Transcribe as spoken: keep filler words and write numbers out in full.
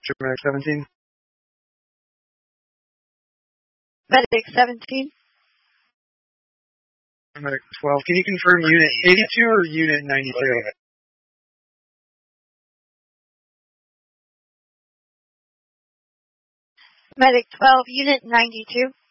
Medic seventeen. Medic seventeen. Medic twelve. Can you confirm Unit eighty-two or Unit ninety-two? Medic twelve, Unit ninety-two.